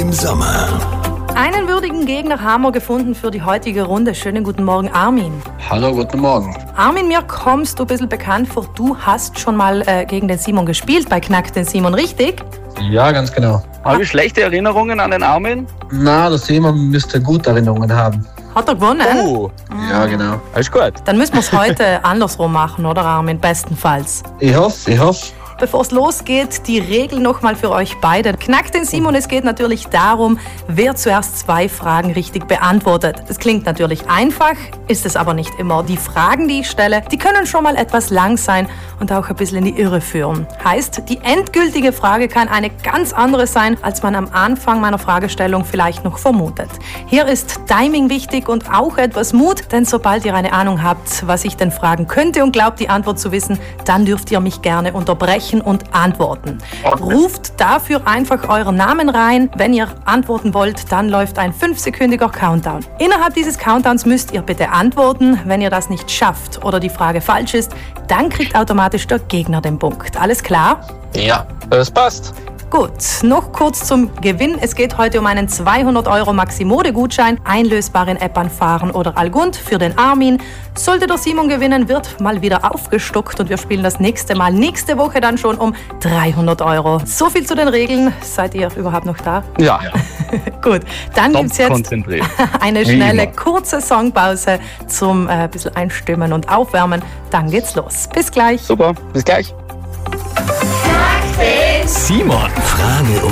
im Sommer. Einen würdigen Gegner haben wir gefunden für die heutige Runde. Schönen guten Morgen, Armin. Hallo, guten Morgen. Armin, mir kommst du ein bisschen bekannt vor. Du hast schon mal gegen den Simon gespielt bei Knack den Simon, richtig? Ja, ganz genau. Habe ich schlechte Erinnerungen an den Armin? Na, der Simon müsste gute Erinnerungen haben. Hat er gewonnen? Ja, genau. Alles gut. Dann müssen wir es heute andersrum machen, oder Armin? Bestenfalls. Ich hoffe. Bevor es losgeht, die Regeln nochmal für euch beide. Knack den Simon, es geht natürlich darum, wer zuerst 2 Fragen richtig beantwortet. Das klingt natürlich einfach, ist es aber nicht immer. Die Fragen, die ich stelle, die können schon mal etwas lang sein und auch ein bisschen in die Irre führen. Heißt, die endgültige Frage kann eine ganz andere sein, als man am Anfang meiner Fragestellung vielleicht noch vermutet. Hier ist Timing wichtig und auch etwas Mut, denn sobald ihr eine Ahnung habt, was ich denn fragen könnte und glaubt, die Antwort zu wissen, dann dürft ihr mich gerne unterbrechen und antworten. Ruft dafür einfach euren Namen rein. Wenn ihr antworten wollt, dann läuft ein 5-sekündiger Countdown. Innerhalb dieses Countdowns müsst ihr bitte antworten. Wenn ihr das nicht schafft oder die Frage falsch ist, dann kriegt automatisch der Gegner den Punkt. Alles klar? Ja. Das passt. Gut, noch kurz zum Gewinn. Es geht heute um einen 200 € Maximode-Gutschein, einlösbar in Epernfahren oder Algund für den Armin. Sollte der Simon gewinnen, wird mal wieder aufgestockt und wir spielen das nächste Mal nächste Woche dann schon um 300 €. So viel zu den Regeln. Seid ihr überhaupt noch da? Ja. Gut, dann gibt es jetzt Konzentriert. eine schnelle, kurze Songpause zum bisschen einstimmen und aufwärmen. Dann geht's los. Bis gleich. Super. Bis gleich. Simon, Frage